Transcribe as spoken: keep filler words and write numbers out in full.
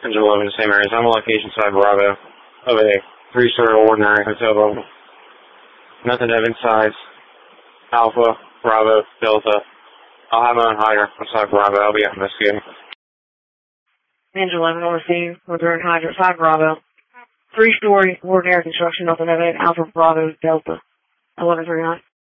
Engine eleven, same areas. I'm on location side Bravo of a three-story ordinary hotel building. Nothing of inside. Alpha, Bravo, Delta. I'll have my own hire outside Bravo. I'll be out investigating. Engine eleven on receive, return hydrant side Bravo. Three-story ordinary construction, nothing of it. Alpha, Bravo, Delta. eleven three nine.